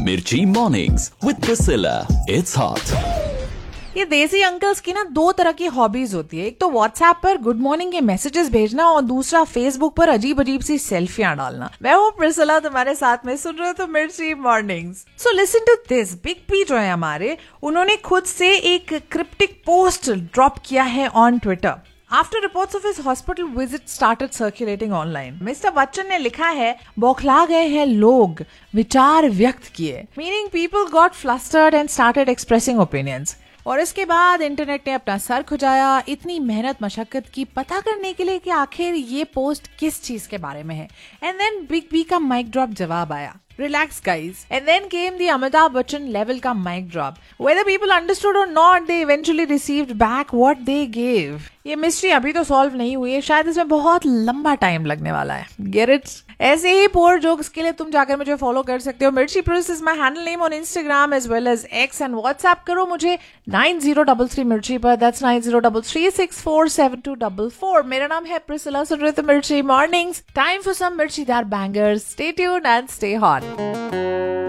Mirchi Mornings with Priscilla. It's hot. ये देसी uncles की ना दो तरह की हॉबीज होती है। एक तो व्हाट्सएप पर गुड मॉर्निंग के मैसेजेस भेजना और दूसरा फेसबुक पर अजीब अजीब सी सेल्फियां डालना। मैं हूँ प्रिसिला, तुम्हारे साथ में सुन रहे हो तो मिर्ची mornings. So listen to this. Big P जो है हमारे, उन्होंने खुद से एक क्रिप्टिक पोस्ट ड्रॉप किया है on Twitter. After reports of his hospital visit started circulating online, Mr. Bachchan ने लिखा है, बौखला गए हैं लोग, विचार व्यक्त किए। Meaning people got flustered and started expressing opinions. और इसके बाद इंटरनेट ने अपना सर खुजाया, इतनी मेहनत मशक्कत की पता करने के लिए कि आखिर ये पोस्ट किस चीज के बारे में है। एंड देन बिग बी का माइक ड्रॉप जवाब आया, Relax guys. And then came the Amitabh Bachchan level का mic drop. Whether people understood or not, they eventually received back what they gave. ये मिस्ट्री अभी तो सॉल्व नहीं हुई है, शायद इसमें बहुत लंबा टाइम लगने वाला है। Get it? ऐसे ही पोर जोक्स के लिए तुम जाकर मुझे फॉलो कर सकते हो। मिर्ची Prince is my handle name on Instagram as well as x, and WhatsApp करो मुझे 9033 मिर्ची पर। दैट्स 9033647244। मेरा नाम है प्रिसिला, सुन रहे थे मिर्ची mornings. Time for some मिर्चीदार bangers. Stay tuned and stay hot.